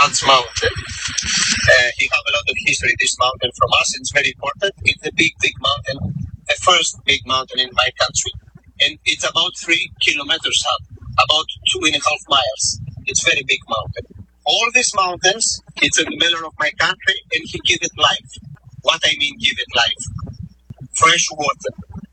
Alps mountain. He have a lot of history, this mountain, from us. It's very important. It's a big mountain, the first big mountain in my country. And it's about 3 kilometers up, about 2.5 miles. It's very big mountain. All these mountains, it's in the middle of my country, and he give it life. What I mean, give it life? Fresh water,